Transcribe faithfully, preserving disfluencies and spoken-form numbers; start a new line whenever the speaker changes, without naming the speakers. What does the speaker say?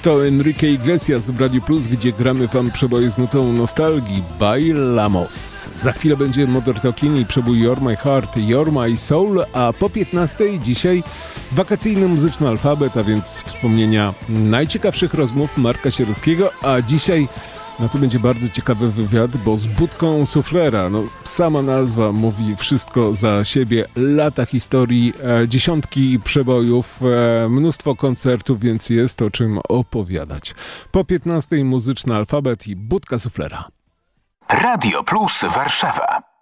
To Enrique Iglesias w Radio Plus, gdzie gramy wam przeboje z nutą nostalgii. Bailamos. Za chwilę będzie Modern Talking i przebój You're My Heart, You're My Soul, a po piętnastej dzisiaj wakacyjny muzyczny alfabet, a więc wspomnienia najciekawszych rozmów Marka Sierockiego, a dzisiaj no to będzie bardzo ciekawy wywiad, bo z Budką Suflera. No, sama nazwa mówi wszystko za siebie. Lata historii, e, dziesiątki przebojów, e, mnóstwo koncertów, więc jest o czym opowiadać. Po piętnastej muzyczny alfabet i Budka Suflera.
Radio Plus Warszawa.